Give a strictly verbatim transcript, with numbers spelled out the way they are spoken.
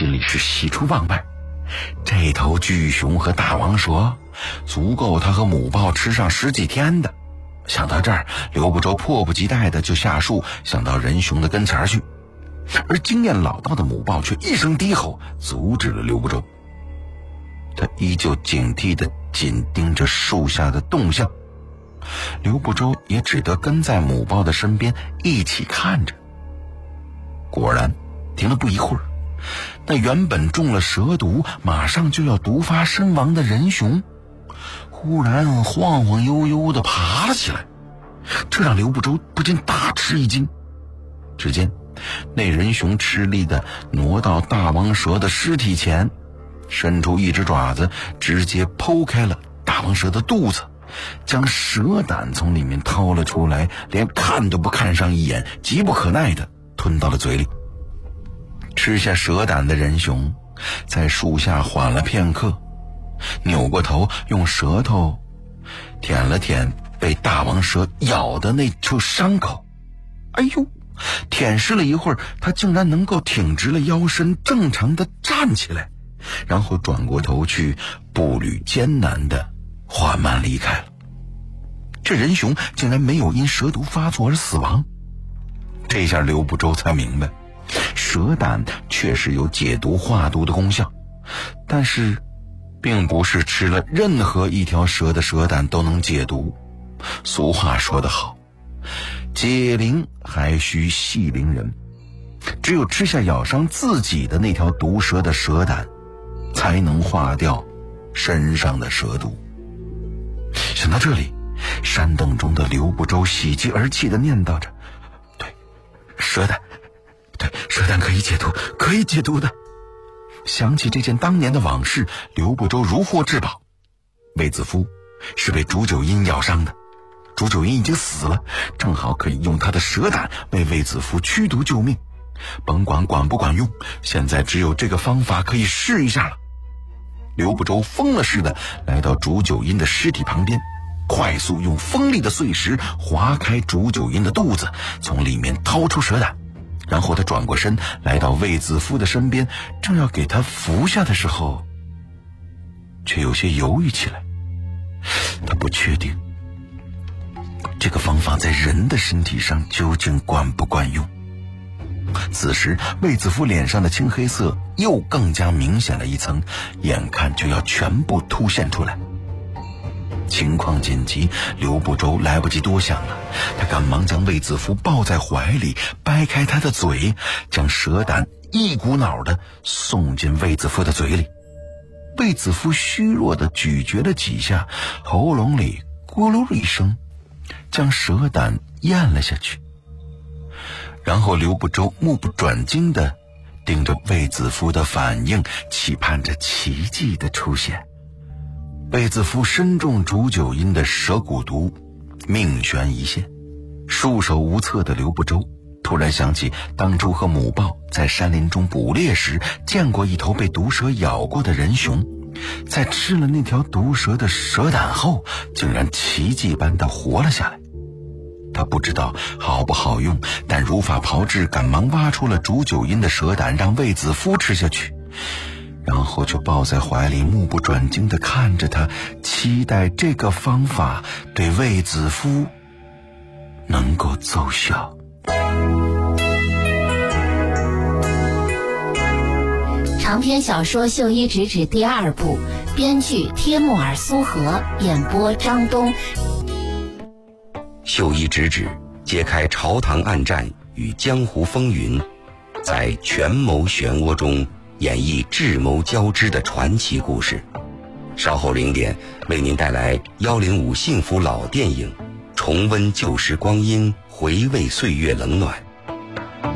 心里是喜出望外。这头巨熊和大王蛇足够他和母豹吃上十几天的。想到这儿，刘不周迫不及待的就下树想到人熊的跟前去，而经验老道的母豹却一声低吼，阻止了刘不周。他依旧警惕的紧盯着树下的动向，刘不周也只得跟在母豹的身边一起看着。果然停了不一会儿，那原本中了蛇毒马上就要毒发身亡的人熊忽然晃晃悠悠地爬了起来，这让刘不周不禁大吃一惊。只见那人熊吃力地挪到大王蛇的尸体前，伸出一只爪子直接剖开了大王蛇的肚子，将蛇胆从里面掏了出来，连看都不看上一眼，急不可耐地吞到了嘴里。吃下蛇胆的人熊在树下缓了片刻，扭过头用舌头舔了舔被大王蛇咬的那处伤口。哎呦，舔舐了一会儿，他竟然能够挺直了腰身，正常的站起来，然后转过头去，步履艰难的缓慢离开了。这人熊竟然没有因蛇毒发作而死亡。这下刘不周才明白，蛇胆确实有解毒化毒的功效，但是并不是吃了任何一条蛇的蛇胆都能解毒。俗话说得好，解铃还需系铃人，只有吃下咬伤自己的那条毒蛇的蛇胆，才能化掉身上的蛇毒。想到这里，山洞中的刘不周喜极而泣地念叨着，对，蛇胆，对，蛇胆可以解毒，可以解毒的。想起这件当年的往事，刘不周如获至宝。卫子夫是被煮酒阴咬伤的，煮酒阴已经死了，正好可以用他的蛇胆为卫子夫驱毒救命。甭管管不管用，现在只有这个方法可以试一下了。刘不周疯了似的来到煮酒阴的尸体旁边，快速用锋利的碎石划开煮酒阴的肚子，从里面掏出蛇胆。然后他转过身来到卫子夫的身边，正要给他服下的时候，却有些犹豫起来。他不确定这个方法在人的身体上究竟管不管用。此时卫子夫脸上的青黑色又更加明显了一层，眼看就要全部凸现出来。情况紧急，刘不周来不及多想了，他赶忙将卫子夫抱在怀里，掰开他的嘴，将蛇胆一股脑的送进卫子夫的嘴里。卫子夫虚弱的咀嚼了几下，喉咙里咕噜一声，将蛇胆咽了下去。然后刘不周目不转睛地盯着卫子夫的反应，期盼着奇迹的出现。卫子夫身中煮酒阴的蛇骨毒，命悬一线。束手无策的刘不周突然想起当初和母豹在山林中捕猎时见过一头被毒蛇咬过的人熊，在吃了那条毒蛇的蛇胆后，竟然奇迹般的活了下来。他不知道好不好用，但如法炮制，赶忙挖出了煮酒阴的蛇胆，让卫子夫吃下去，然后就抱在怀里，目不转睛地看着他，期待这个方法对卫子夫能够奏效。 长篇小说《绣衣直指》第二部，编剧帖木儿苏荷，演播张东。 绣衣直指揭开朝堂暗战与江湖风云，在权谋漩涡中演绎智谋交织的传奇故事。稍后零点为您带来幺零五幸福老电影，重温旧时光阴，回味岁月冷暖。